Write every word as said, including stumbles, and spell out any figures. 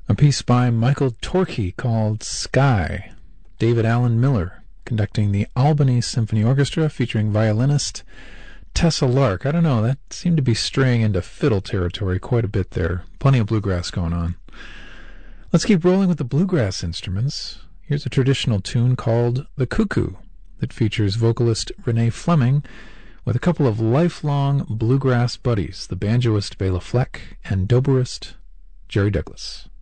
A piece by Michael Torkey called Sky. David Allen Miller conducting the Albany Symphony Orchestra, featuring violinist Tessa Lark. I don't know, that seemed to be straying into fiddle territory quite a bit there. Plenty of bluegrass going on. Let's keep rolling with the bluegrass instruments. Here's a traditional tune called The Cuckoo that features vocalist Renee Fleming with a couple of lifelong bluegrass buddies, the banjoist Bela Fleck and dobrist Jerry Douglas.